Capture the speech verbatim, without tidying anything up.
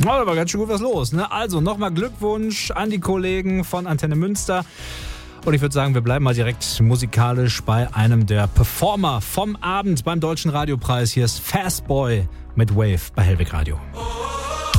Oh, da war ganz schön gut was los, ne? Also nochmal Glückwunsch an die Kollegen von Antenne Münster. Und ich würde sagen, wir bleiben mal direkt musikalisch bei einem der Performer vom Abend beim Deutschen Radiopreis. Hier ist Fastboy mit Wave bei Hellweg Radio.